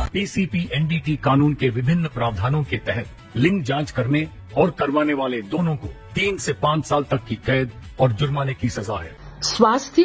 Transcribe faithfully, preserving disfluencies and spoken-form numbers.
PCP NDT कानून के विभिन्न प्रावधानों के तहत लिंग जांच करने और करवाने वाले दोनों को तीन से पांच साल तक की कैद और जुर्माने की सजा है। स्वास्थ्य